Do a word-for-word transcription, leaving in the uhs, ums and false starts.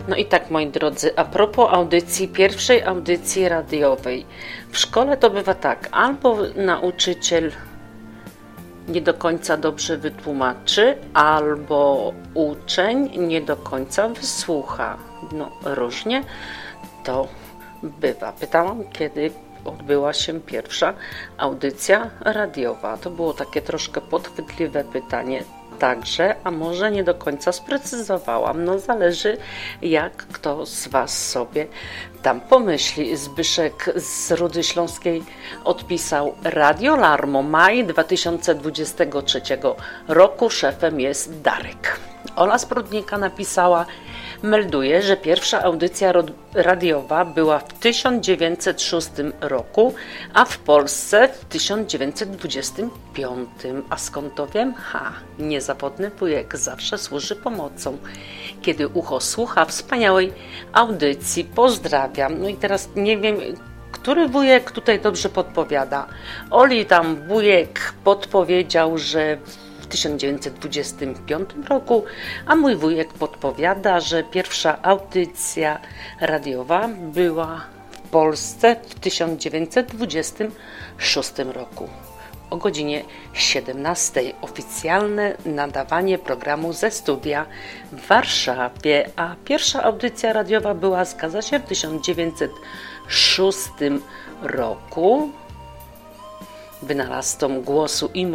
No i tak, moi drodzy, a propos audycji, pierwszej audycji radiowej. W szkole to bywa tak, albo nauczyciel nie do końca dobrze wytłumaczy, albo uczeń nie do końca wysłucha. No, różnie to bywa. Pytałam, kiedy odbyła się pierwsza audycja radiowa. To było takie troszkę podchwytliwe pytanie także, a może nie do końca sprecyzowałam. No zależy, jak kto z Was sobie tam pomyśli. Zbyszek z Rudy Śląskiej odpisał: Radio Larmo, maj dwa tysiące dwudziestego trzeciego roku, szefem jest Darek. Ola z Prudnika napisała: melduje, że pierwsza audycja radiowa była w tysiąc dziewięćset szóstym roku, a w Polsce w tysiąc dziewięćset dwudziestym piątym. A skąd to wiem? Ha, niezawodny wujek zawsze służy pomocą. Kiedy ucho słucha wspaniałej audycji, pozdrawiam. No i teraz nie wiem, który wujek tutaj dobrze podpowiada. Oli tam wujek podpowiedział, że w tysiąc dziewięćset dwudziestym piątym roku, a mój wujek podpowiada, że pierwsza audycja radiowa była w Polsce w tysiąc dziewięćset dwudziestym szóstym roku. O godzinie siedemnastej oficjalne nadawanie programu ze studia w Warszawie, a pierwsza audycja radiowa była, zgadza się, w tysiąc dziewięćset szóstym roku. Wynalazcą głosu i